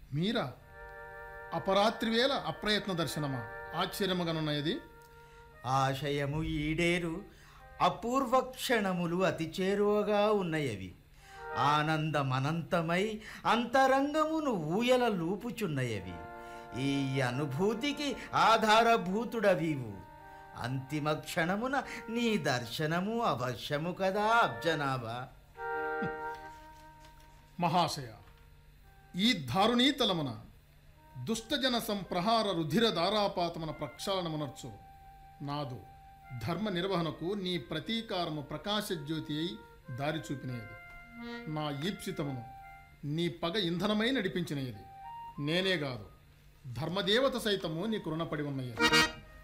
మీరా? అపరాత్రి వేళ అప్రయత్న దర్శనమా? ఆశ్చర్యముగానున్నది. ఆశయము ఈడేరు అపూర్వ క్షణములు అతి చేరువగా ఉన్నయవి. ఆనందమనంతమై అంతరంగమును ఊయల లూపుచున్నయవి. ఈ అనుభూతికి ఆధారభూతుడవివు. అంతిమ క్షణమున నీ దర్శనము అవశ్యము కదా అబ్జనాభా. మహాశయ, ఈ దారుణీతలమున దుష్టజన సంప్రహార రుధిర ధారాపాతమున ప్రక్షాళనమునర్చు నాదు ధర్మ నిర్వహణకు నీ ప్రతీకారము ప్రకాశజ్యోతి అయి దారి చూపినది. నా ఈప్సితమును నీ పగ ఇంధనమై నడిపించినది. నేనే కాదు, ధర్మదేవత సైతము నీకు రుణపడి ఉన్నది.